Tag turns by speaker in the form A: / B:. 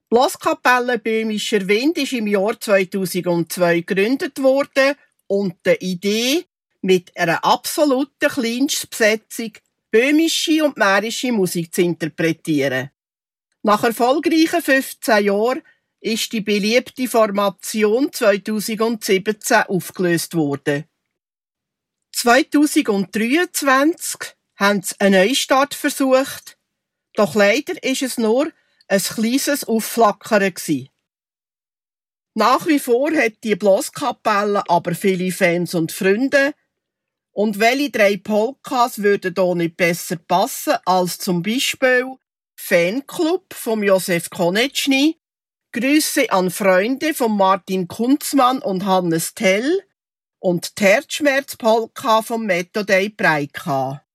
A: Blaskapelle Böhmischer Wind ist im Jahr 2002 gegründet worden und die Idee, mit einer absoluten Kleinstbesetzung böhmische und mährische Musik zu interpretieren. Nach erfolgreichen 15 Jahren ist die beliebte Formation 2017 aufgelöst worden. 2023 haben sie einen Neustart versucht, doch leider war es nur ein kleines Aufflackern gewesen. Nach wie vor hat die Blaskapelle aber viele Fans und Freunde. Und welche 3 Polkas würden hier nicht besser passen als zum Beispiel Fanclub von Josef Koneczny, Grüße an Freunde von Martin Kunzmann und Hannes Tell und die Herzschmerz-Polka vom Methode Breika.